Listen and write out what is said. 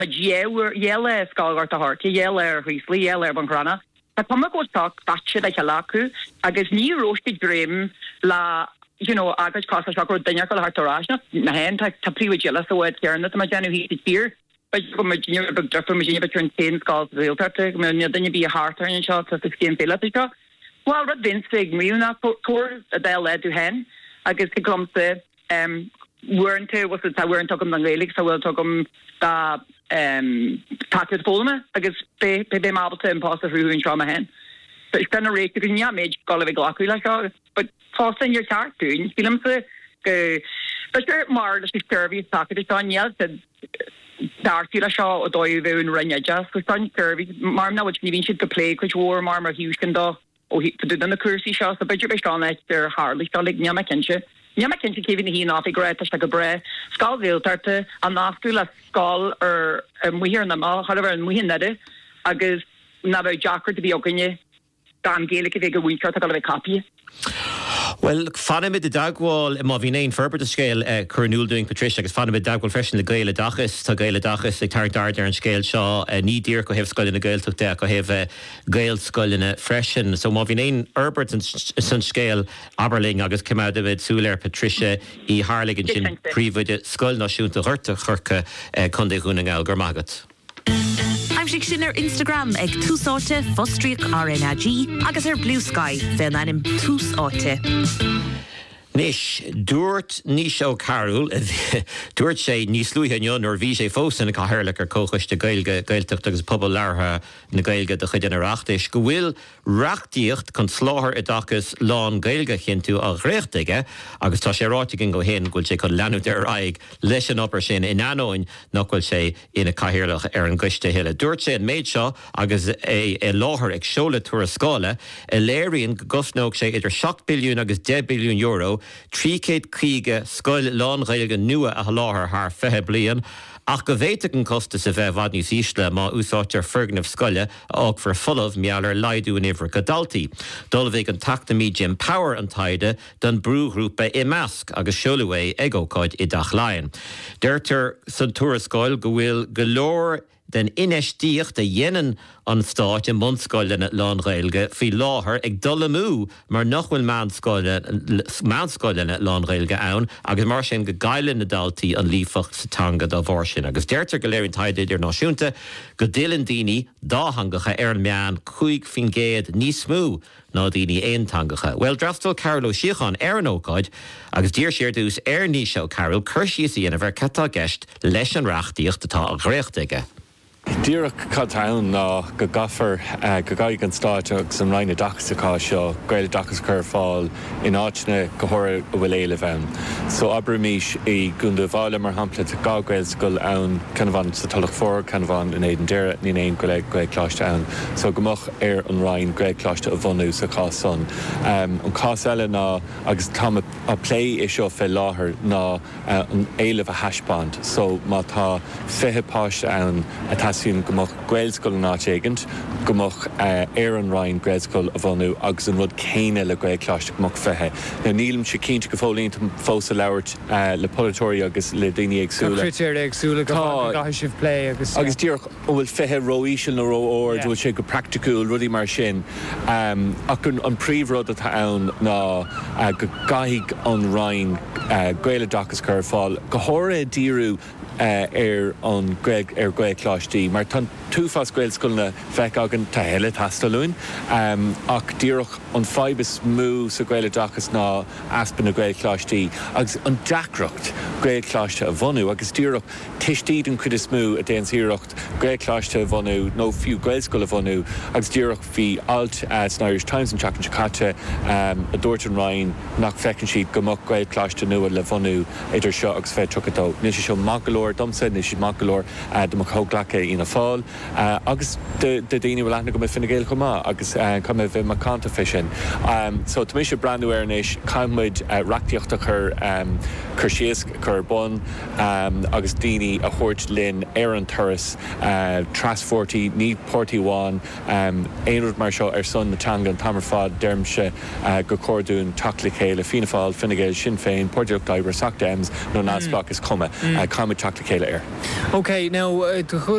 Yele Skalgar Hart, Yele Riesli, Yele Bangrana. Tá come go talk batche da Kalaku, agus ní roasted dream la agus costa shock or dinner go hartarajna, na hen ta priwa jela so it kern that ma janu heated beer. But you come junior big different machine between 10 skulls real tarte, when you then you be a harter and shot to the skin feel it. Well, red Vinstig Miuna tour a del led to hen. I guess he comes to weren't was it weren't talking the relics, so we'll talk packet polme. I guess they able to imposter who in trauma hen. But it's kind of rate you can make Golivic Locky like but toss in your cartoon, feel him to go. But you're more the curvy packet is on yell said Darcy la shaw or do you run just for sun curvy marna which even should play which war marmor huge can do or he to do the cursey shots the budget based on that they're hardly still like Nyama Kinche Kevin he not a great like a bre skull veil tarte and after la skull or we hear them all however and we in that I guess never jacker to be okay Dan Gaelic if you winter to a copy. Well, fanna mid the dagwall má bhí éon ferber de scéil chunúil doing Patricia agus fanna mid dagwall freisin le gaile dachas tá gaile dachas ag tar dar ar an scéil seo ní dír go hebh scoilina gailteachta go hebh gail scoilina freisin so má bhí éon Herbert san scéil Aberling agus cem out with súléir Patricia í Harlaigh sin príomhide scoil náisiúnta ghirrta churcha chun é gúna ngáil gur magat. I'm sin ar Instagram ag túsáte Fostriach RNAG agus ar Blue Sky then I'm túsáte. Nish, dúirt níos ó Carúil, dúirt sé níos luithe nion or bhí sé fósan a cathirlach ar cóchaiste gailteacht agus pobl leartha na gailge de chuidean ar achtais. Go bhfuil reachtaíocht chun sláthar i dachas lán gailge chinú a réachtaige agus tá sé ráitigin go hen gúil sé chun leanúd ar aig leis an opair sin in anóin nach bhfuil sé ina cathirlach ar an gcuiste héile. Dúirt sé an méid seo agus é láthair ag seola túair a scála i léiríonn go gusnóg sé idir 7 billiún agus 10 billiún euro trícéad críige scoil lán gailge nua a láthair thar 5 bliain ach go bhhéiteach an costa sa bheith bhad níos ísle má úsátear fergnamh scoile ag for fullmh meallar laidú in ihre godaltaí. Dul bhíh an tactamí Jim Power an taide don brúgrúpa i measc agus siolaway ag ócáid i dach lainn. Deirtar san túra scoil go bhfuil go leor den inestíocht a dhéanaan an stáit in munscoilena lán gailge fi láthair ag dul amú mar nach bhfuil meanscoilena lán gailge ann agus mar sin go gaiile na daltaí an lífach sa tanga dá bhar sin agus deirtar go léironn taide idir náisiúnta go dtéann daoine dáhangacha ar an meán 5 fin géad níos smú ná daoine éontangacha. Well, draftal Carol Síocháin ar an ócáid agus dír séir dús ar níos seo Carol chuirsíos íana bhar catá gceist leis an reachtaíocht atá a ghréachtaige. Díreach catán ná go gafar go gaigh an stáit agus an rhaine dachasachá seo gaile dachas chur fáil in áitne go háir bhfuil éile bhein. So abrumís I gunda bháile mar hampla a gágail scoil ann canmhan sa talach fór canmhan in éidir deire ní éon go le gréicláiste ann. So gomach ar an rhain gréicláiste a bhunú sa cá son. An cás eile ná agus tá a plé é seo fé láthair ná an éileh a haispáint. So má tá fithepáiste ann a tasún gomach gweilscoil an áitégant, gomach ar an rhain gweilscoil a bhunú agus an rud céine le gréicláiste gomach fithe. Now nílim sé cínte go fólíonn fós a labhairt le polatóirí agus le daoine agsúla. Critéir agsúla go gaithir sibh plé agus. Agus díreach bhfuil fithe róíisiil na róóir bhfuil sé go practicúil rudí mar sin. Ach an príomhrud atá ann ná go gaigh an rhain gaile dachas chur fáil. Go háir díriú ar an gréicláistí mar tan túfas gréilscoilna feic agan tá heile tastalún ach díreach an fibus mú sa gréile dachas ná aspan na gréilcláistí agus an deacracht gréilcláiste a bhunú agus díreach tistíad an cuid is mú a déan síreacht gréilcláiste a bhunú nó fiú gréilscoil a bhunú agus díreach bhí alt san Irish Times an teachn chacate a dúirt an rhain nach fecinn siad gomach gréilcláiste nua le bhunú idir seo agus fé tucható. Ní sé seo magalóir domsa ní sé magalóir do choglacha ina fáil agus de daoine bhfuil aithne go finna géil chumá agus cum bheith mar canta fisin. So tá sé brandú airnéis caiimid reachtaíochta chur síos chur bun agus daoine a chuirt linn ar an turas trasfortaí ní portaíháin éonrad mar seo ar son natanga an tamar fád dermse go cordún tacla chéile fina fáil finna géil sin féin Portiach Diber Sac Dems nó Nasbach is cuma caiimid teachta chéile air. Okay, now